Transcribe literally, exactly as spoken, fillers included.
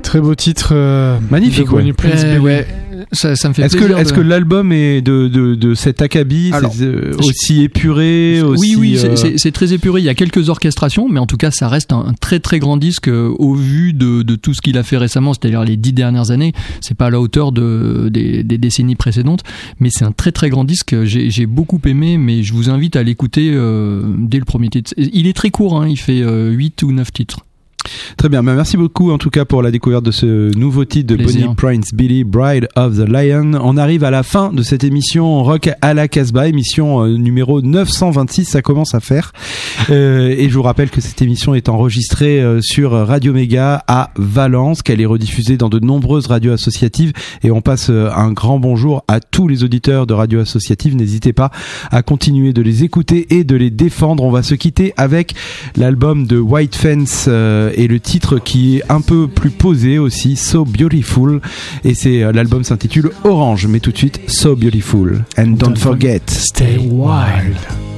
Très beau titre. Euh, Magnifique. Ouais. Euh, ouais. Ça, ça me fait est-ce plaisir. Que, est-ce de... que l'album est de, de, de cet acabit, Alors, c'est euh, aussi épuré, aussi, Oui, oui, euh... c'est, c'est, c'est très épuré. Il y a quelques orchestrations, mais en tout cas, ça reste un, un très très grand disque euh, au vu de, de tout ce qu'il a fait récemment, c'est-à-dire les dix dernières années. C'est pas à la hauteur de, des, des décennies précédentes, mais c'est un très très grand disque. J'ai, j'ai beaucoup aimé, mais je vous invite à l'écouter euh, dès le premier titre. Il est très court, hein, il fait euh, huit ou neuf titres. Très bien, bah merci beaucoup en tout cas pour la découverte de ce nouveau titre de Plaisir. Bonnie Prince Billy, Bride of the Lion. On arrive à la fin de cette émission Rock à la Casbah, émission euh, numéro neuf cent vingt-six, ça commence à faire. Euh, et je vous rappelle que cette émission est enregistrée euh, sur Radio Méga à Valence, qu'elle est rediffusée dans de nombreuses radios associatives, et on passe euh, un grand bonjour à tous les auditeurs de radios associatives. N'hésitez pas à continuer de les écouter et de les défendre. On va se quitter avec l'album de White Fence euh, et le titre qui est un peu plus posé aussi, So Beautiful, et c'est euh, l'album s'intitule Orange, mais tout de suite So Beautiful and don't, don't forget stay wild.